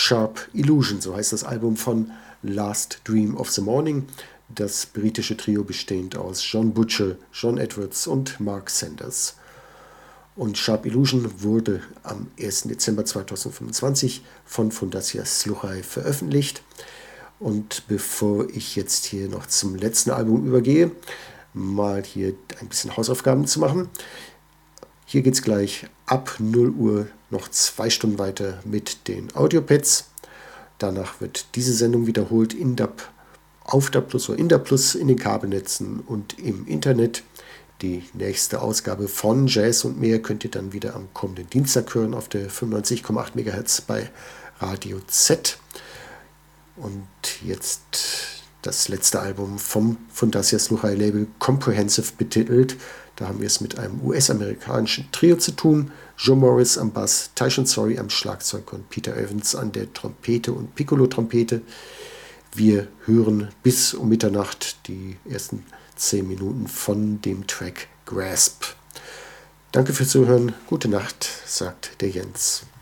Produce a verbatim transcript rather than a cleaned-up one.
Sharp Illusion, so heißt das Album von Last Dream of the Morning. Das britische Trio bestehend aus John Butcher, John Edwards und Mark Sanders. Und Sharp Illusion wurde am ersten Dezember zweitausendfünfundzwanzig von Fundacja Sluchaj veröffentlicht. Und bevor ich jetzt hier noch zum letzten Album übergehe, mal hier ein bisschen Hausaufgaben zu machen. Hier geht es gleich ab null Uhr noch zwei Stunden weiter mit den Audiopads. Danach wird diese Sendung wiederholt in D A B, auf D A B Plus oder in D A B Plus, in den Kabelnetzen und im Internet. Die nächste Ausgabe von Jazz und mehr könnt ihr dann wieder am kommenden Dienstag hören auf der fünfundneunzig Komma acht Megahertz bei Radio Z. Und jetzt das letzte Album vom Fundacja Sluchaj Label, Comprehensive betitelt. Da haben wir es mit einem U S-amerikanischen Trio zu tun. Joe Morris am Bass, Tyson Sorry am Schlagzeug und Peter Evans an der Trompete und Piccolo-Trompete. Wir hören bis um Mitternacht die ersten zehn Minuten von dem Track Grasp. Danke fürs Zuhören, gute Nacht, sagt der Jens.